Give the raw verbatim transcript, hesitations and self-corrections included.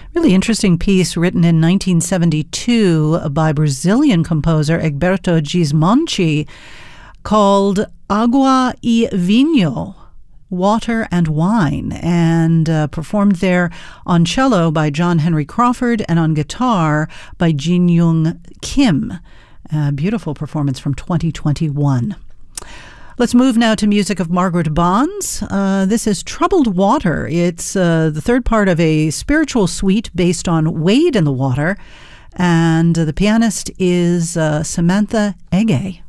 Really interesting piece written in nineteen seventy-two by Brazilian composer Egberto Gismonti called Agua e Vinho, Water and Wine, and uh, performed there on cello by John Henry Crawford and on guitar by Jin Young Kim. A beautiful performance from twenty twenty-one. Let's move now to music of Margaret Bonds. Uh, this is Troubled Water. It's uh, the third part of a spiritual suite based on Wade in the Water, and uh, the pianist is uh, Samantha Ege.